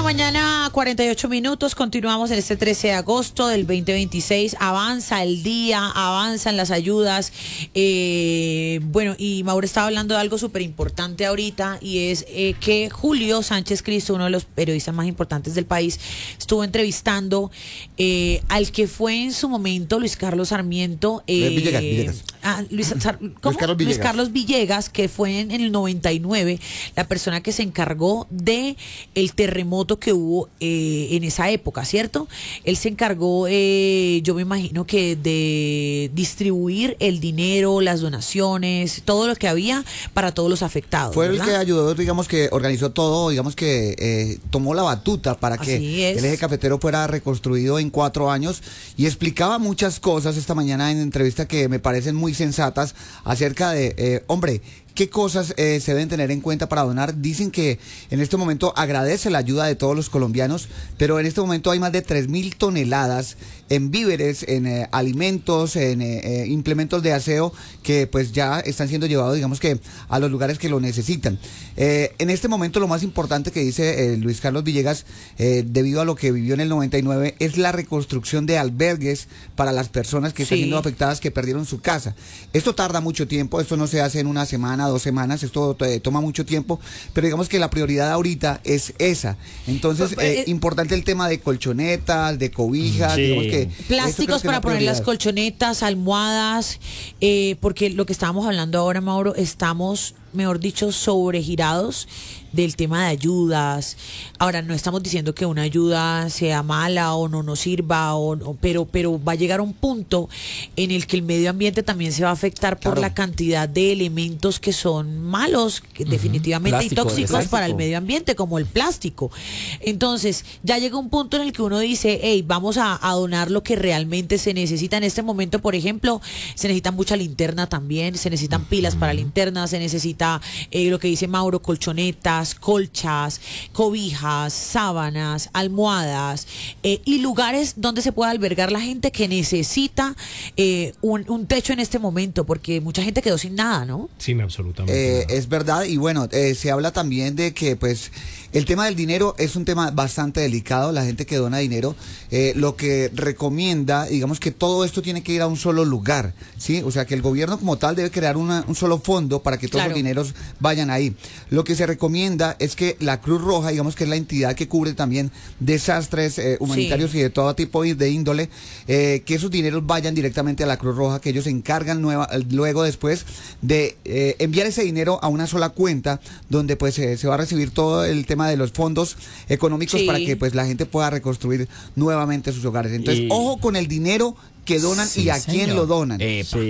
mañana, 48 minutos. Continuamos en este 13 de agosto del 2026. Avanza el día, avanzan las ayudas. Bueno, y Mauro estaba hablando de algo súper importante ahorita, y es que Julio Sánchez Cristo, uno de los periodistas más importantes del país, estuvo entrevistando al que fue en su momento Luis Carlos Sarmiento. Villegas. Luis Carlos Villegas, que fue en el 99 la persona que se encargó de el terremoto que hubo en esa época, ¿cierto? Él se encargó, yo me imagino que de distribuir el dinero, las donaciones, todo lo que había para todos los afectados. Fue ¿verdad? el que ayudó, digamos que organizó todo, digamos que tomó la batuta para que el eje cafetero fuera reconstruido en 4 años, y explicaba muchas cosas esta mañana en entrevista que me parecen muy sensatas acerca de, hombre, ¿qué cosas se deben tener en cuenta para donar? Dicen que en este momento agradece la ayuda de todos los colombianos, pero en este momento hay más de 3.000 toneladas en víveres, en alimentos, en implementos de aseo que pues ya están siendo llevados, digamos que a los lugares que lo necesitan. En este momento lo más importante que dice Luis Carlos Villegas, debido a lo que vivió en el 99, es la reconstrucción de albergues para las personas que están siendo afectadas, que perdieron su casa. Esto tarda mucho tiempo, esto no se hace en una semana, 2 semanas, esto toma mucho tiempo, pero digamos que la prioridad ahorita es esa. Entonces, importante el tema de colchonetas, de cobijas, digamos que plásticos para poner las colchonetas, almohadas, porque lo que estábamos hablando ahora, Mauro, estamos, mejor dicho, sobregirados del tema de ayudas. Ahora, no estamos diciendo que una ayuda sea mala o no nos sirva, pero va a llegar un punto en el que el medio ambiente también se va a afectar por la cantidad de elementos que son malos, que definitivamente, y tóxicos para el medio ambiente, como el plástico. Entonces, ya llega un punto en el que uno dice, hey, vamos a donar lo que realmente se necesita. En este momento, por ejemplo, se necesita mucha linterna también, se necesitan pilas para linternas, se necesita lo que dice Mauro, colchonetas, colchas, cobijas, sábanas, almohadas, y lugares donde se pueda albergar la gente que necesita un techo en este momento, porque mucha gente quedó sin nada, ¿no? Sí, absolutamente. Es verdad, y bueno, se habla también de que pues el tema del dinero es un tema bastante delicado. La gente que dona dinero, lo que recomienda, digamos que todo esto tiene que ir a un solo lugar, ¿sí? O sea, que el gobierno como tal debe crear un solo fondo para que todos los dineros vayan ahí. Lo que se recomienda es que la Cruz Roja, digamos que es la entidad que cubre también desastres humanitarios y de todo tipo de índole, que esos dineros vayan directamente a la Cruz Roja, que ellos se encargan luego después de enviar ese dinero a una sola cuenta, donde pues se va a recibir todo el tema de los fondos económicos para que pues la gente pueda reconstruir nuevamente sus hogares. Entonces, ojo con el dinero que donan y a quién lo donan.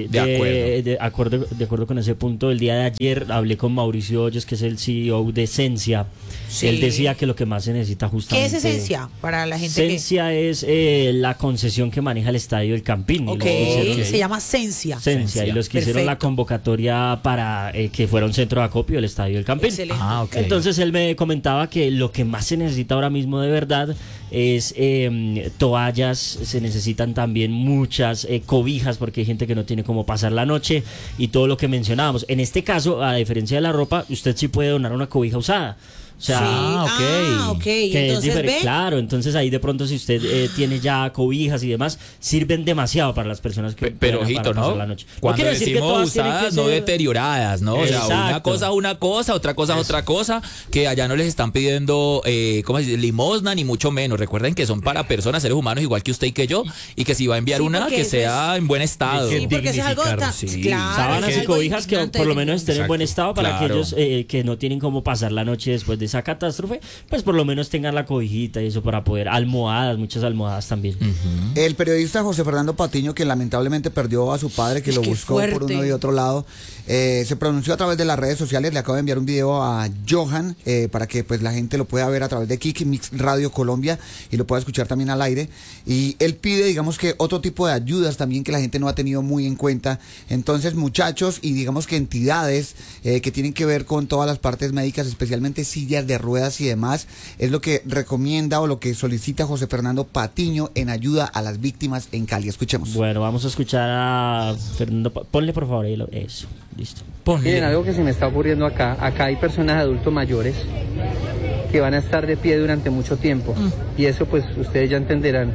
De acuerdo con ese punto. El día de ayer hablé con Mauricio Hoyos, que es el CEO de Sensia. Él decía que lo que más se necesita justamente... ¿Qué es Sensia para la gente? Sensia es la concesión que maneja el Estadio del Campín. Se llama Sensia. Y los que hicieron la convocatoria para que fuera un centro de acopio del Estadio del Campín. Excelente. Entonces él me comentaba que lo que más se necesita ahora mismo de verdad es toallas, se necesitan también muchas cobijas, porque hay gente que no tiene cómo pasar la noche, y todo lo que mencionábamos. En este caso, a diferencia de la ropa, usted sí puede donar una cobija usada. O sea, que entonces, es claro, entonces ahí de pronto si usted tiene ya cobijas y demás, sirven demasiado para las personas que pero ojito, ¿no? La noche. Cuando no decimos usadas, no deterioradas, ¿no? Exacto. O sea, una cosa, otra cosa, que allá no les están pidiendo, ¿cómo se dice? Limosna, ni mucho menos. Recuerden que son para personas, seres humanos igual que usted y que yo, y que si va a enviar una, que sea en buen estado. Sí, porque es algo claro, sábanas y cobijas que por lo menos estén en buen estado para aquellos que no tienen cómo pasar la noche después de esa catástrofe, pues por lo menos tengan la cobijita y eso para poder, muchas almohadas también. El periodista José Fernando Patiño, que lamentablemente perdió a su padre, que lo buscó por uno y otro lado, se pronunció a través de las redes sociales. Le acabo de enviar un video a Johan para que pues la gente lo pueda ver a través de Kik Mix Radio Colombia y lo pueda escuchar también al aire, y él pide, digamos que otro tipo de ayudas también que la gente no ha tenido muy en cuenta. Entonces, muchachos, y digamos que entidades que tienen que ver con todas las partes médicas, especialmente sillas de ruedas y demás, es lo que recomienda o lo que solicita José Fernando Patiño en ayuda a las víctimas en Cali. Escuchemos. Bueno, vamos a escuchar a Fernando. Ponle por favor ahí eso. Listo. Miren, algo que se me está ocurriendo acá hay personas adultos mayores que van a estar de pie durante mucho tiempo. Y eso pues ustedes ya entenderán.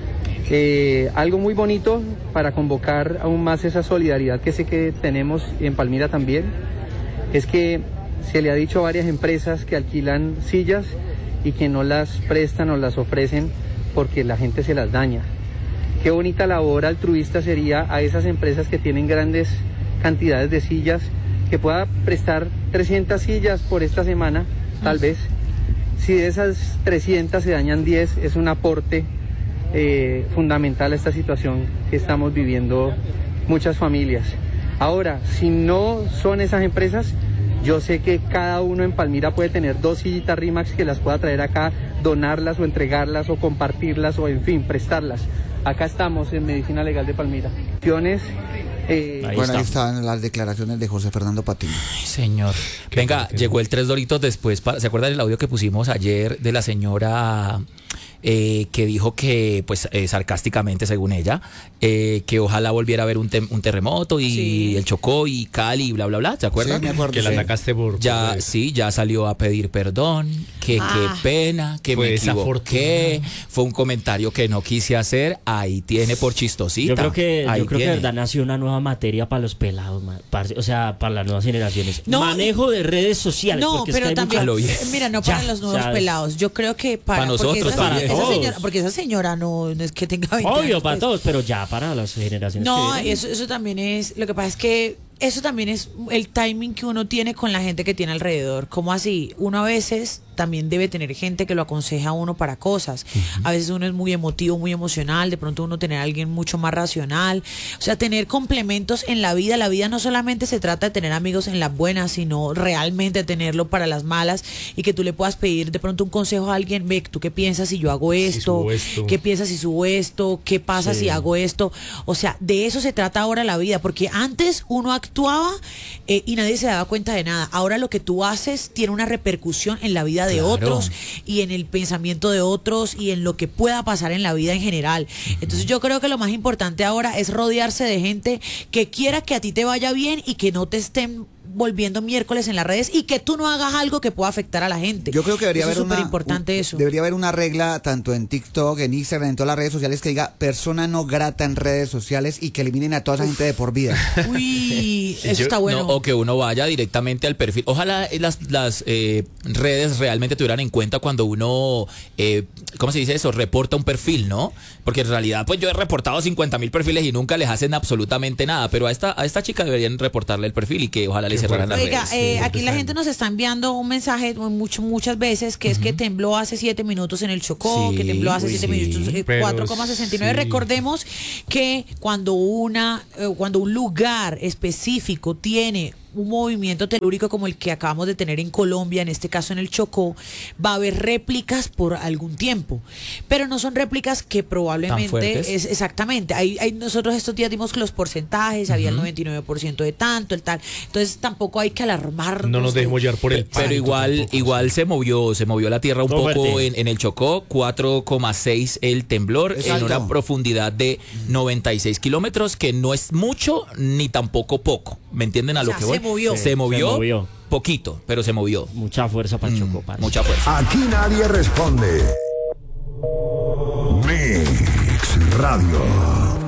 Algo muy bonito para convocar aún más esa solidaridad que sé que tenemos en Palmira también, es que se le ha dicho a varias empresas que alquilan sillas y que no las prestan o las ofrecen porque la gente se las daña. Qué bonita labor altruista sería a esas empresas que tienen grandes cantidades de sillas, que pueda prestar 300 sillas por esta semana, tal vez. Si de esas 300 se dañan 10, es un aporte fundamental a esta situación que estamos viviendo muchas familias. Ahora, si no son esas empresas, yo sé que cada uno en Palmira puede tener 2 sillitas Rimax que las pueda traer acá, donarlas o entregarlas o compartirlas o en fin, prestarlas. Acá estamos en Medicina Legal de Palmira. Bueno, ahí están las declaraciones de José Fernando Patiño. Ay, señor. Venga, llegó el 3 Doritos después. ¿Se acuerdan del audio que pusimos ayer de la señora que dijo que, pues sarcásticamente según ella, que ojalá volviera a haber un terremoto y el Chocó y Cali y bla, bla, bla? ¿Se acuerdan? Sí, me acuerdo. Que la atacaste por... ya salió a pedir perdón, qué pena, que me equivoqué. Fue un comentario que no quise hacer. Ahí tiene por chistosita. Yo creo que de verdad nació una nueva materia para los pelados, o sea, para las nuevas generaciones. Manejo de redes sociales. No, pero también, mira, no para los nuevos pelados. Yo creo que para nosotros también. Porque esa señora no es que tenga 20 Obvio, años, para pues. todos, pero ya para las generaciones. No, eso también es, lo que pasa es que eso también es el timing que uno tiene con la gente que tiene alrededor. ¿Cómo así? Uno a veces también debe tener gente que lo aconseja a uno para cosas. A veces uno es muy emotivo, muy emocional, de pronto uno tener a alguien mucho más racional. O sea, tener complementos en la vida. La vida no solamente se trata de tener amigos en las buenas, sino realmente tenerlo para las malas y que tú le puedas pedir de pronto un consejo a alguien. Ve, ¿tú qué piensas si yo hago esto? ¿Qué piensas si subo esto? ¿Qué pasa si hago esto? O sea, de eso se trata ahora la vida, porque antes uno actuaba y nadie se daba cuenta de nada. Ahora lo que tú haces tiene una repercusión en la vida de otros y en el pensamiento de otros y en lo que pueda pasar en la vida en general. Entonces yo creo que lo más importante ahora es rodearse de gente que quiera que a ti te vaya bien y que no te estén volviendo miércoles en las redes y que tú no hagas algo que pueda afectar a la gente. Yo creo que debería haber súper importante eso. Debería haber una regla tanto en TikTok, en Instagram, en todas las redes sociales que diga persona no grata en redes sociales y que eliminen a toda esa gente de por vida. Uy, eso está bueno. No, o que uno vaya directamente al perfil. Ojalá las redes realmente tuvieran en cuenta cuando uno, ¿cómo se dice eso? Reporta un perfil, ¿no? Porque en realidad, pues yo he reportado 50,000 perfiles y nunca les hacen absolutamente nada, pero a esta chica deberían reportarle el perfil y que ojalá le cerraran las redes. Oiga, aquí la gente nos está enviando un mensaje muchas veces que es que tembló hace 7 minutos en el Chocó, que tembló hace 7 minutos, 4,69. Recordemos que cuando un lugar específico tiene un movimiento telúrico como el que acabamos de tener en Colombia, en este caso en el Chocó, va a haber réplicas por algún tiempo, pero no son réplicas que probablemente es exactamente. Nosotros estos días dimos los porcentajes, había el 99% de tanto, el tal, entonces tampoco hay que alarmarnos. No nos dejemos llevar por el pero igual se movió la tierra un poco en el Chocó, 4,6 el temblor en una profundidad de 96 kilómetros, que no es mucho ni tampoco poco. ¿Me entienden a lo que voy? Se movió poquito, pero se movió. Mucha fuerza para el Chocó. Mucha fuerza. Aquí nadie responde. Mix Radio.